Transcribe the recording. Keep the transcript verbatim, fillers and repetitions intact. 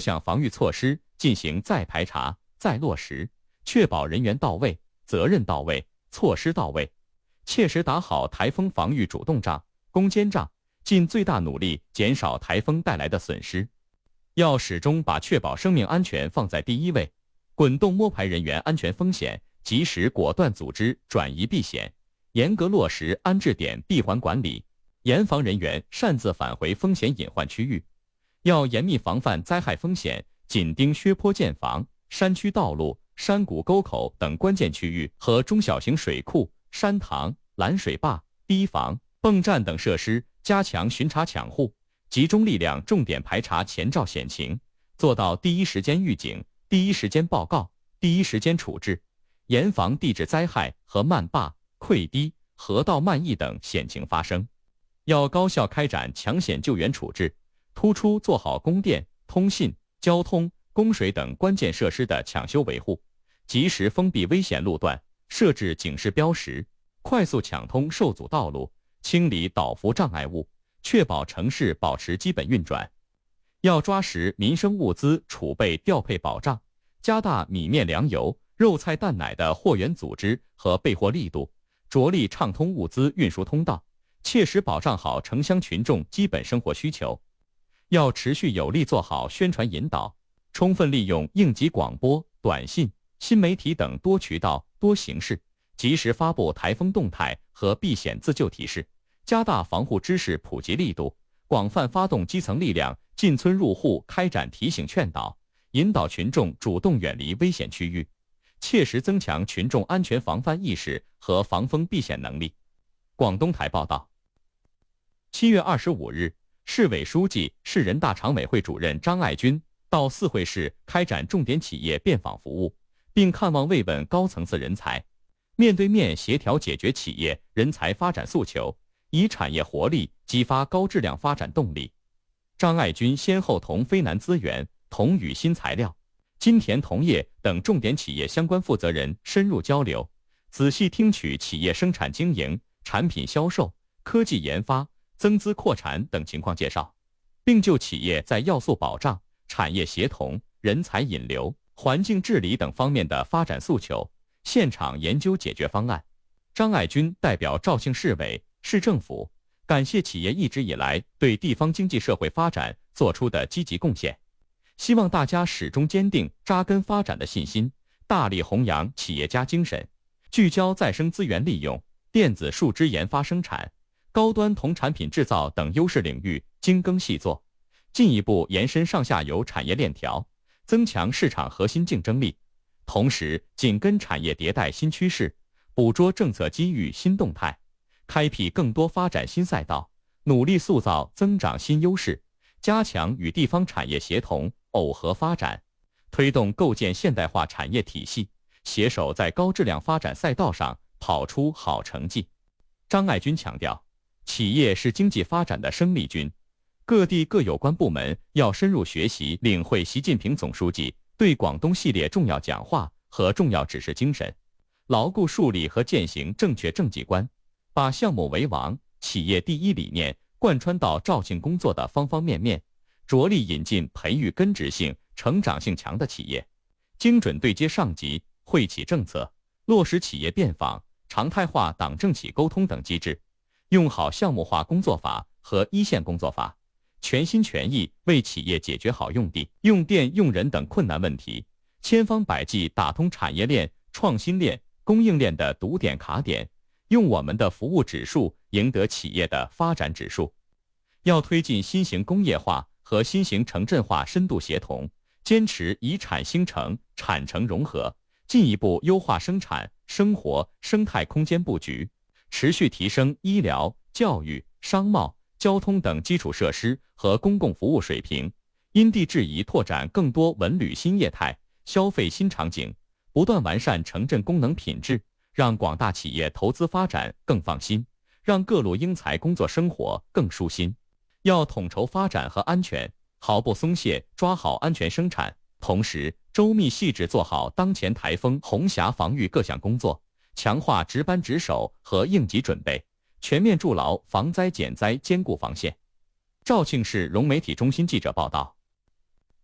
项防御措施进行再排查、再落实，确保人员到位、责任到位、措施到位，切实打好台风防御主动仗、攻坚仗，尽最大努力减少台风带来的损失。要始终把确保生命安全放在第一位，滚动摸排人员安全风险，及时果断组织转移避险，严格落实安置点闭环管理，严防人员擅自返回风险隐患区域。要严密防范灾害风险，紧盯薛坡涧防、山区道路、山谷沟口等关键区域和中小型水库、山塘、拦水坝、堤防、泵站等设施，加强巡查抢护，集中力量重点排查前兆险情，做到第一时间预警、第一时间报告、第一时间处置，严防地质灾害和漫坝、溃堤、河道漫溢等险情发生。要高效开展抢险救援处置，突出做好供电、通信、交通、供水等关键设施的抢修维护，及时封闭危险路段，设置警示标识，快速抢通受阻道路，清理倒伏障碍物，确保城市保持基本运转。要抓实民生物资储备调配保障，加大米面粮油、肉菜蛋奶的货源组织和备货力度，着力畅通物资运输通道，切实保障好城乡群众基本生活需求。要持续有力做好宣传引导，充分利用应急广播、短信、新媒体等多渠道、多形式，及时发布台风动态和避险自救提示，加大防护知识普及力度，广泛发动基层力量进村入户开展提醒劝导，引导群众主动远离危险区域，切实增强群众安全防范意识和防风避险能力。广东台报道，七月二十五日，市委书记、市人大常委会主任张爱军到四会市开展重点企业遍访服务，并看望慰问高层次人才，面对面协调解决企业人才发展诉求，以产业活力激发高质量发展动力。张爱军先后同飞南资源、同宇新材料、金田同业等重点企业相关负责人深入交流，仔细听取企业生产经营、产品销售、科技研发、增资扩产等情况介绍，并就企业在要素保障、产业协同、人才引流、环境治理等方面的发展诉求，现场研究解决方案。张爱军代表肇庆市委、市政府，感谢企业一直以来对地方经济社会发展做出的积极贡献，希望大家始终坚定扎根发展的信心，大力弘扬企业家精神，聚焦再生资源利用、电子树脂研发生产、高端铜产品制造等优势领域精耕细作，进一步延伸上下游产业链条，增强市场核心竞争力。同时，紧跟产业迭代新趋势，捕捉政策机遇新动态，开辟更多发展新赛道，努力塑造增长新优势，加强与地方产业协同耦合发展，推动构建现代化产业体系，携手在高质量发展赛道上跑出好成绩。张爱军强调，企业是经济发展的生力军，各地各有关部门要深入学习领会习近平总书记对广东系列重要讲话和重要指示精神，牢固树立和践行正确政绩观，把项目为王、企业第一理念贯穿到肇庆工作的方方面面，着力引进培育根植性、成长性强的企业，精准对接上级，惠企政策，落实企业遍访、常态化党政企沟通等机制，用好项目化工作法和一线工作法，全心全意为企业解决好用地、用电、用人等困难问题，千方百计打通产业链、创新链、供应链的堵点卡点，用我们的服务指数赢得企业的发展指数。要推进新型工业化和新型城镇化深度协同，坚持以产兴城、产城融合，进一步优化生产、生活、生态空间布局，持续提升医疗、教育、商贸、交通等基础设施和公共服务水平，因地制宜拓展更多文旅新业态、消费新场景，不断完善城镇功能品质，让广大企业投资发展更放心，让各路英才工作生活更舒心。要统筹发展和安全，毫不松懈抓好安全生产，同时周密细致做好当前台风红霞防御各项工作，强化值班值守和应急准备，全面筑牢防灾减灾坚固防线。肇庆市融媒体中心记者报道。